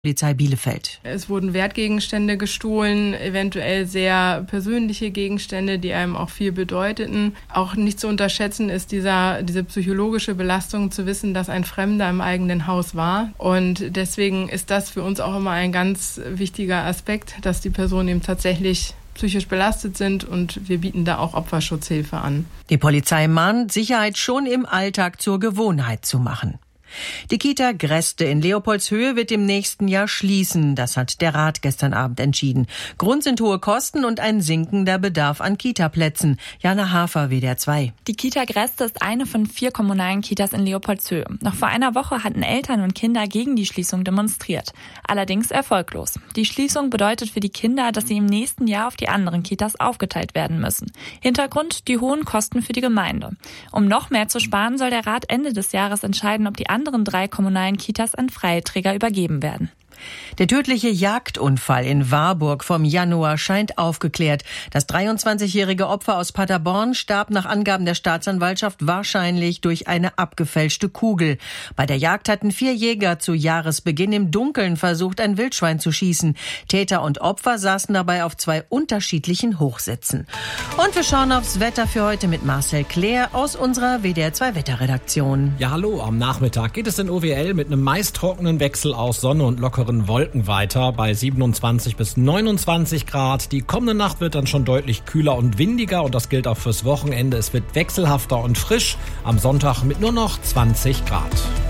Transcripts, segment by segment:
Polizei Bielefeld. Es wurden Wertgegenstände gestohlen, eventuell sehr persönliche Gegenstände, die einem auch viel bedeuteten. Auch nicht zu unterschätzen ist diese psychologische Belastung zu wissen, dass ein Fremder im eigenen Haus war. Und deswegen ist das für uns auch immer ein ganz wichtiger Aspekt, dass die Personen eben tatsächlich psychisch belastet sind, und wir bieten da auch Opferschutzhilfe an. Die Polizei mahnt, Sicherheit schon im Alltag zur Gewohnheit zu machen. Die Kita Gräste in Leopoldshöhe wird im nächsten Jahr schließen. Das hat der Rat gestern Abend entschieden. Grund sind hohe Kosten und ein sinkender Bedarf an Kita-Plätzen. Jana Hafer, WDR 2. Die Kita Gräste ist eine von 4 kommunalen Kitas in Leopoldshöhe. Noch vor einer Woche hatten Eltern und Kinder gegen die Schließung demonstriert. Allerdings erfolglos. Die Schließung bedeutet für die Kinder, dass sie im nächsten Jahr auf die anderen Kitas aufgeteilt werden müssen. Hintergrund: die hohen Kosten für die Gemeinde. Um noch mehr zu sparen, soll der Rat Ende des Jahres entscheiden, ob die anderen 3 kommunalen Kitas an freie Träger übergeben werden. Der tödliche Jagdunfall in Warburg vom Januar scheint aufgeklärt. Das 23-jährige Opfer aus Paderborn starb nach Angaben der Staatsanwaltschaft wahrscheinlich durch eine abgefälschte Kugel. Bei der Jagd hatten 4 Jäger zu Jahresbeginn im Dunkeln versucht, ein Wildschwein zu schießen. Täter und Opfer saßen dabei auf 2 unterschiedlichen Hochsitzen. Und wir schauen aufs Wetter für heute mit Marcel Claire aus unserer WDR 2 Wetterredaktion. Ja, hallo. Am Nachmittag geht es in OWL mit einem meist trockenen Wechsel aus Sonne und lockeren Wolken weiter bei 27 bis 29 Grad. Die kommende Nacht wird dann schon deutlich kühler und windiger, und das gilt auch fürs Wochenende. Es wird wechselhafter und frisch. Am Sonntag mit nur noch 20 Grad.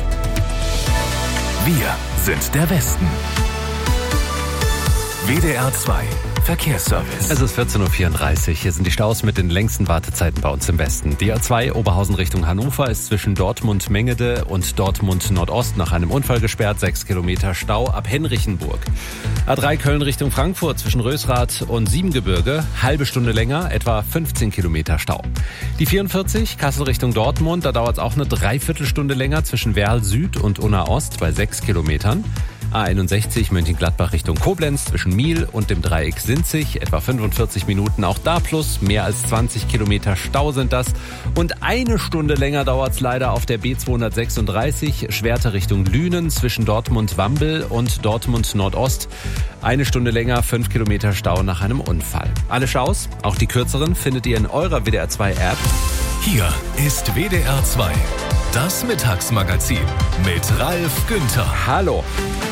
Wir sind der Westen. WDR 2 Verkehrsservice. Es ist 14.34 Uhr. Hier sind die Staus mit den längsten Wartezeiten bei uns im Westen. Die A2 Oberhausen Richtung Hannover ist zwischen Dortmund-Mengede und Dortmund-Nordost nach einem Unfall gesperrt. 6 Kilometer Stau ab Henrichenburg. A3 Köln Richtung Frankfurt zwischen Rösrath und Siebengebirge. Halbe Stunde länger, etwa 15 Kilometer Stau. Die 44 Kassel Richtung Dortmund. Da dauert es auch eine Dreiviertelstunde länger zwischen Werl Süd und Unna Ost bei 6 Kilometern. A61 Mönchengladbach Richtung Koblenz zwischen Miel und dem Dreieck Sinzig, etwa 45 Minuten, auch da plus, mehr als 20 Kilometer Stau sind das. Und eine Stunde länger dauert es leider auf der B236 Schwerte Richtung Lünen zwischen Dortmund-Wambel und Dortmund-Nordost. Eine Stunde länger, 5 Kilometer Stau nach einem Unfall. Alle Staus, auch die kürzeren, findet ihr in eurer WDR 2 App. Hier ist WDR 2, das Mittagsmagazin mit Ralf Günther. Hallo.